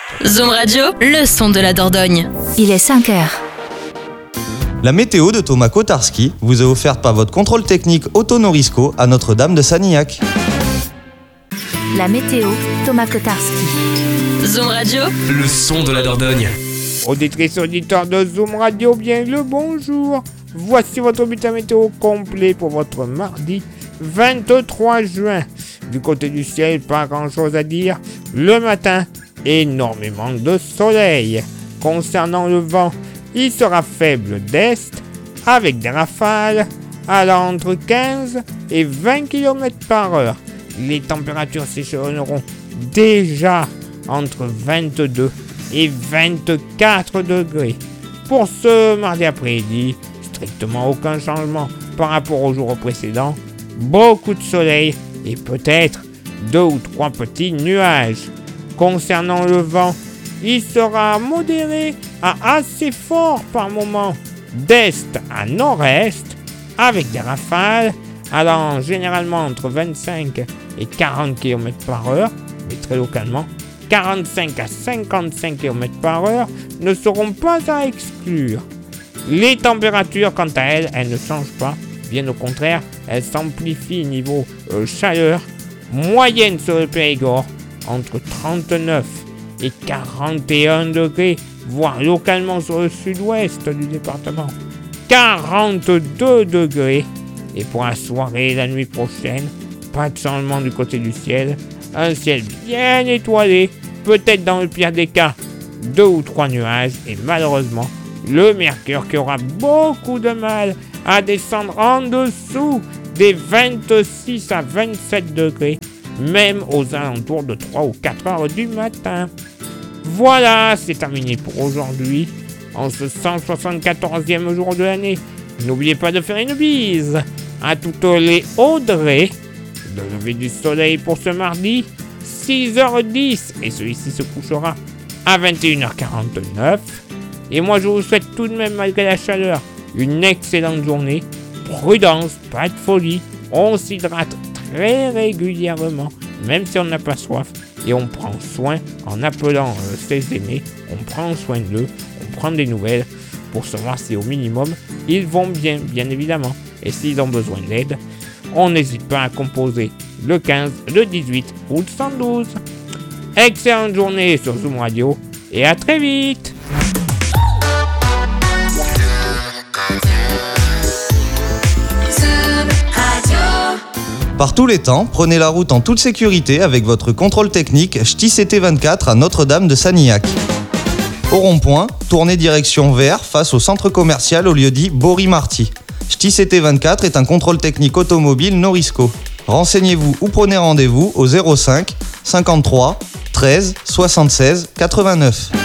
Zoom Radio, le son de la Dordogne. Il est 5h. La météo de Thomas Kotarski vous est offerte par votre contrôle technique Auto Norisco à Notre-Dame de Sanilhac. La météo, Thomas Kotarski. Zoom Radio, le son de la Dordogne. Auditrices et auditeurs de Zoom Radio, bien le bonjour. Voici votre bulletin météo complet pour votre mardi 23 juin. Du côté du ciel, pas grand chose à dire. Le matin, énormément de soleil. Concernant le vent, il sera faible d'est avec des rafales allant entre 15 et 20 km par heure. Les températures s'échelonneront déjà entre 22 et 24 degrés. Pour ce mardi après-midi, strictement aucun changement par rapport au jour précédent. Beaucoup de soleil et peut-être 2 ou 3 petits nuages. Concernant le vent, il sera modéré à assez fort par moment, d'est à nord-est, avec des rafales allant généralement entre 25 et 40 km par heure, mais très localement, 45 à 55 km par heure ne seront pas à exclure. Les températures, quant à elles ne changent pas, bien au contraire, elles s'amplifient niveau chaleur, moyenne sur le Périgord, entre 39 et 41 degrés, voire localement sur le sud-ouest du département, 42 degrés. Et pour la soirée et la nuit prochaine, pas de changement du côté du ciel, un ciel bien étoilé, peut-être dans le pire des cas, 2 ou 3 nuages, et malheureusement, le mercure qui aura beaucoup de mal à descendre en dessous des 26 à 27 degrés, même aux alentours de 3 ou 4 heures du matin. Voilà, c'est terminé pour aujourd'hui, en ce 174e jour de l'année. N'oubliez pas de faire une bise à toutes les Audrey. Le lever du soleil pour ce mardi, 6h10, et celui-ci se couchera à 21h49. Et moi je vous souhaite tout de même, malgré la chaleur, une excellente journée. Prudence, pas de folie, on s'hydrate très régulièrement, même si on n'a pas soif, et on prend soin en appelant ses aînés, on prend soin d'eux, on prend des nouvelles pour savoir si au minimum ils vont bien, bien évidemment, et s'ils ont besoin d'aide, on n'hésite pas à composer le 15, le 18 ou le 112. Excellente journée sur Zoom Radio, et à très vite. Par tous les temps, prenez la route en toute sécurité avec votre contrôle technique Ch'ti CT24 à Notre-Dame de Sanilhac. Au rond-point, tournez direction vers face au centre commercial au lieu dit Bory-Marty. Ch'ti CT24 est un contrôle technique automobile Norisco. Renseignez-vous ou prenez rendez-vous au 05 53 13 76 89.